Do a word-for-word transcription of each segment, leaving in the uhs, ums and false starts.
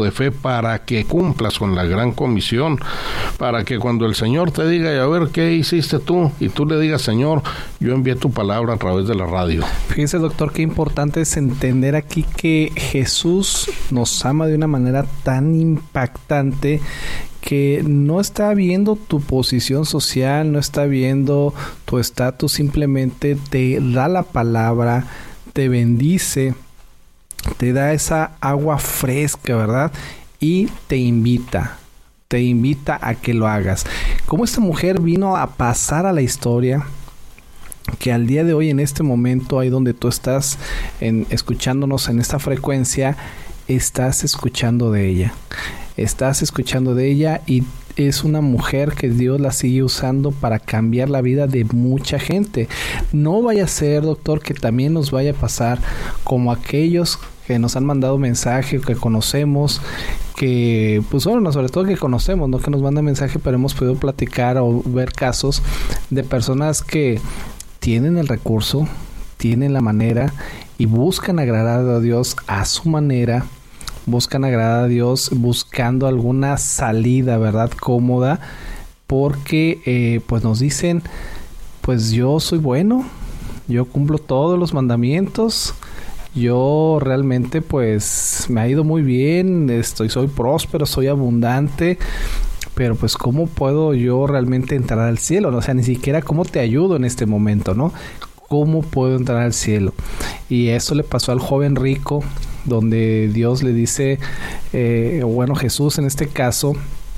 de fe para que cumplas con la gran comisión, para que cuando el Señor te diga, a ver, ¿qué hiciste tú? Y tú le digas, Señor, yo envié tu palabra a través de la radio. Fíjese, doctor, qué importante es entender aquí que Jesús nos ama de una manera tan impactante que no está viendo tu posición social, no está viendo tu estatus, simplemente te da la palabra, te bendice, te da esa agua fresca, ¿verdad? Y te invita, te invita a que lo hagas. Como esta mujer vino a pasar a la historia, que al día de hoy, en este momento, ahí donde tú estás en, escuchándonos en esta frecuencia, estás escuchando de ella. Estás escuchando de ella y es una mujer que Dios la sigue usando para cambiar la vida de mucha gente. No vaya a ser, doctor, que también nos vaya a pasar como aquellos que nos han mandado mensaje, que conocemos, que, pues bueno, sobre todo que conocemos, no que nos mandan mensaje, pero hemos podido platicar o ver casos de personas que tienen el recurso, tienen la manera y buscan agradar a Dios a su manera, buscan agradar a Dios buscando alguna salida, ¿verdad? Cómoda, porque eh, pues nos dicen, pues yo soy bueno, yo cumplo todos los mandamientos, yo realmente pues me ha ido muy bien, estoy, soy próspero, soy abundante, pero pues ¿cómo puedo yo realmente entrar al cielo? O sea, ni siquiera cómo te ayudo en este momento, ¿no? ¿Cómo puedo entrar al cielo? Y eso le pasó al joven rico, donde Dios le dice, eh, bueno, Jesús en este caso,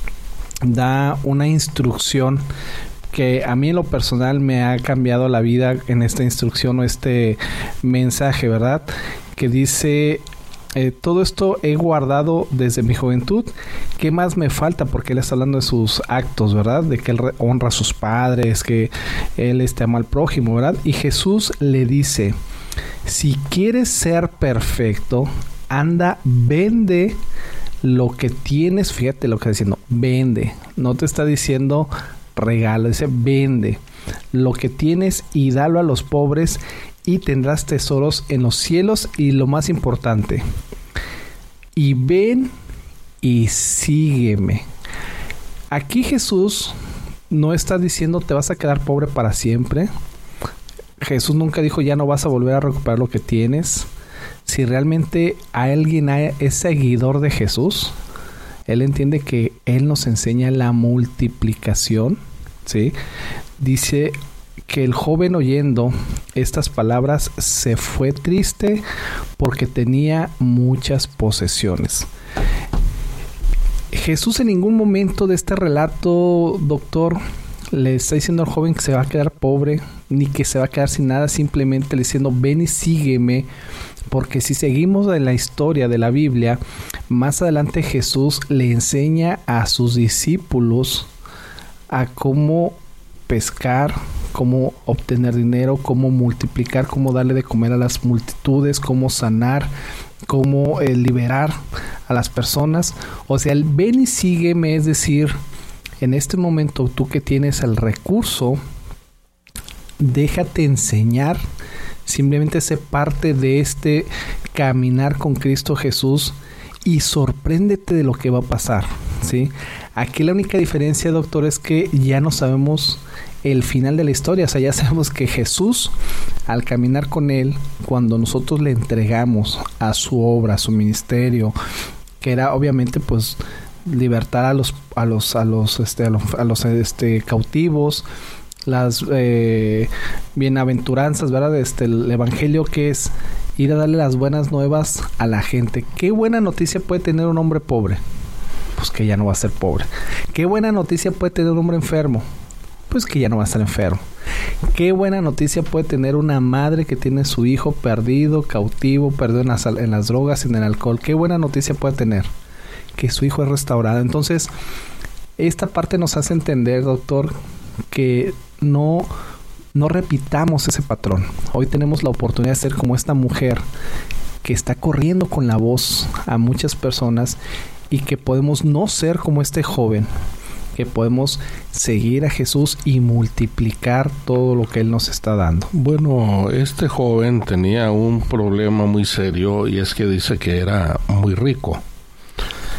da una instrucción que a mí en lo personal me ha cambiado la vida en esta instrucción o este mensaje, ¿verdad? Que dice, eh, todo esto he guardado desde mi juventud, ¿qué más me falta? Porque él está hablando de sus actos, ¿verdad? De que él honra a sus padres, que él este, ama al prójimo, ¿verdad? Y Jesús le dice, si quieres ser perfecto, anda, vende lo que tienes. Fíjate lo que está diciendo, vende. No te está diciendo regalo, dice vende lo que tienes y dalo a los pobres y tendrás tesoros en los cielos. Y lo más importante, y ven y sígueme. Aquí Jesús no está diciendo te vas a quedar pobre para siempre. Jesús nunca dijo ya no vas a volver a recuperar lo que tienes. Si realmente alguien es seguidor de Jesús, él entiende que él nos enseña la multiplicación, ¿sí? Dice que el joven, oyendo estas palabras, se fue triste porque tenía muchas posesiones. Jesús en ningún momento de este relato, doctor, le está diciendo al joven que se va a quedar pobre, ni que se va a quedar sin nada, simplemente le diciendo ven y sígueme, porque si seguimos en la historia de la Biblia, más adelante Jesús le enseña a sus discípulos a cómo pescar, cómo obtener dinero, cómo multiplicar, cómo darle de comer a las multitudes, cómo sanar, cómo eh, liberar a las personas. O sea, el ven y sígueme, es decir, en este momento tú que tienes el recurso, déjate enseñar, simplemente sé parte de este caminar con Cristo Jesús y sorpréndete de lo que va a pasar, ¿sí? Aquí la única diferencia, doctor, es que ya no sabemos el final de la historia. O sea, ya sabemos que Jesús, al caminar con Él, cuando nosotros le entregamos a su obra, a su ministerio, que era obviamente pues libertar a los a los a los este a los, a los este cautivos, las eh, bienaventuranzas, ¿verdad? Este el evangelio, que es ir a darle las buenas nuevas a la gente. ¿Qué buena noticia puede tener un hombre pobre? Pues que ya no va a ser pobre. ¿Qué buena noticia puede tener un hombre enfermo? Pues que ya no va a estar enfermo. ¿Qué buena noticia puede tener una madre que tiene su hijo perdido, cautivo, perdido en las, en las drogas y en el alcohol? ¿Qué buena noticia puede tener? Que su hijo es restaurado. Entonces, esta parte nos hace entender, doctor, que no, no repitamos ese patrón. Hoy tenemos la oportunidad de ser como esta mujer que está corriendo con la voz a muchas personas, y que podemos no ser como este joven, que podemos seguir a Jesús y multiplicar todo lo que Él nos está dando. Bueno, este joven tenía un problema muy serio, y es que dice que era muy rico.